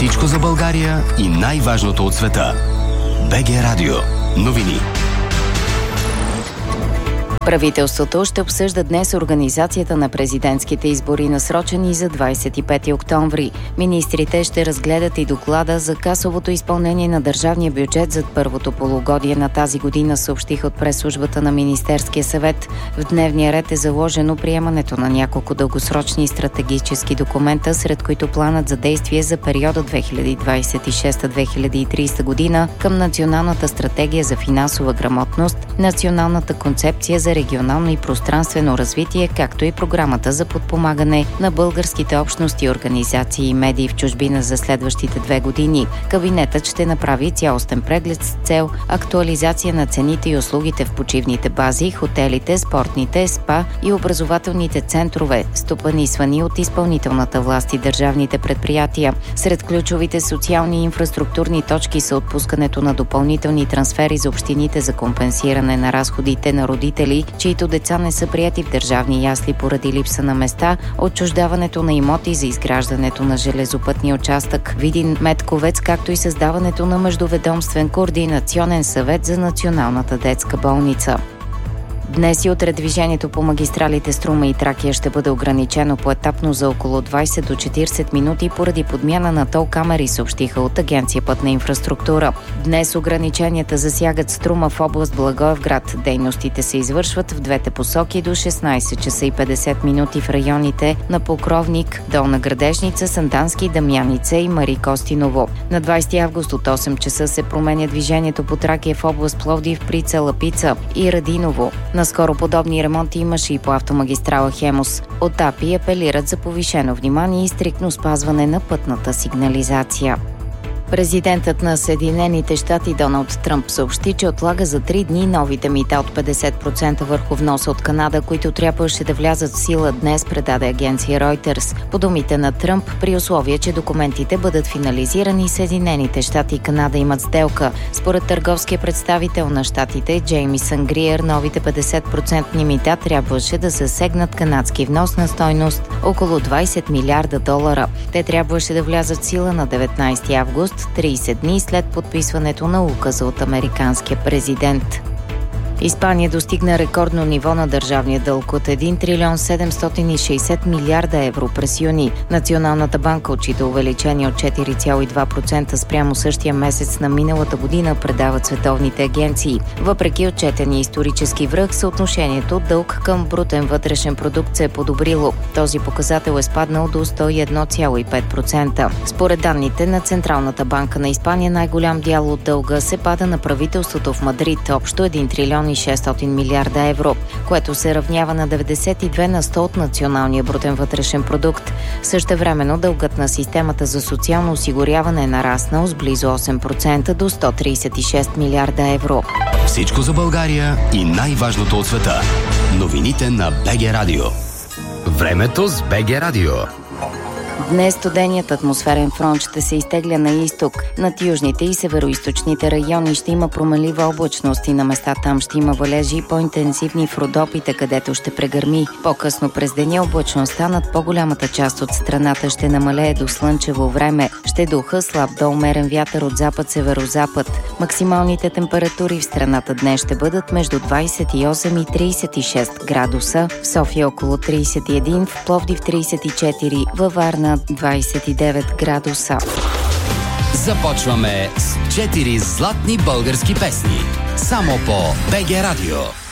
Всичко за България и най-важното от света. БГ Радио. Новини. Правителството ще обсъжда днес организацията на президентските избори, насрочени за 25 октомври. Министрите ще разгледат и доклада за касовото изпълнение на държавния бюджет за първото полугодие на тази година, съобщиха от пресслужбата на Министерския съвет. В дневния ред е заложено приемането на няколко дългосрочни стратегически документа, сред които планът за действие за периода 2026-2030 година към Националната стратегия за финансова грамотност, Националната концепция за регионално и пространствено развитие, както и програмата за подпомагане на българските общности, организации и медии в чужбина за следващите 2 години. Кабинетът ще направи цялостен преглед с цел актуализация на цените и услугите в почивните бази, хотелите, спортните, спа и образователните центрове, стопанисвани от изпълнителната власт и държавните предприятия. Сред ключовите социални и инфраструктурни точки са отпускането на допълнителни трансфери за общините за компенсиране на разходите на родители, чието деца не са приети в държавни ясли поради липса на места, отчуждаването на имоти за изграждането на железопътния участък Видин-Медковец, както и създаването на междуведомствен координационен съвет за Националната детска болница. Днес и утре движението по магистралите Струма и Тракия ще бъде ограничено поетапно за около 20 до 40 минути поради подмяна на тол камери, съобщиха от Агенция Пътна инфраструктура. Днес ограниченията засягат Струма в област Благоевград. Дейностите се извършват в двете посоки до 16 часа и 50 минути в районите на Покровник, Долна Градежница, Сандански, Дамяница и Мари Костиново. На 20 август от 8 часа се променя движението по Тракия в област Пловдив при Целапица и Радиново. Наскоро подобни ремонти имаше и по автомагистрала Хемус. От АПИ апелират за повишено внимание и стриктно спазване на пътната сигнализация. Президентът на Съединените щати Доналд Тръмп съобщи, че отлага за 3 дни новите мита от 50% върху вноса от Канада, които трябваше да влязат в сила днес, предаде агенция Reuters. По думите на Тръмп, при условие, че документите бъдат финализирани, Съединените щати и Канада имат сделка. Според търговския представител на щатите Джеймисън Гриер, новите 50% мита трябваше да засегнат канадски внос на стойност около $20 милиарда. Те трябваше да влязат в сила на 19 август, 30 дни след подписването на указа от американския президент. Испания достигна рекордно ниво на държавния дълг от 1 трилион 760 милиарда евро през юни. Националната банка отчита увеличение от 4,2% спрямо същия месец на миналата година, предават световните агенции. Въпреки отчетения исторически връх, съотношението дълг към брутен вътрешен продукт се е подобрило. Този показател е спаднал до 101,5%. Според данните на Централната банка на Испания, най-голям дял от дълга се пада на правителството в Мадрид, общо 1 трилион и 600 милиарда евро, което се равнява на 92% от националния брутен вътрешен продукт. Същевременно дългът на системата за социално осигуряване е нараснал с близо 8% до 136 милиарда евро. Всичко за България и най-важното от света. Новините на БГ Радио. Времето с БГ Радио. Днес студеният атмосферен фронт ще се изтегля на изток. Над южните и североизточните райони ще има променлива облачност и на места там ще има валежи по-интензивни в Родопите, където ще прегърми. По-късно през деня облачността над по-голямата част от страната ще намалее до слънчево време. Ще духа слаб до умерен вятър от запад-северозапад. Максималните температури в страната днес ще бъдат между 28 и 36 градуса. В София около 31, в Пловдив 34, във Варна 29 градуса. Започваме с 4 златни български песни. Само по БГ Радио.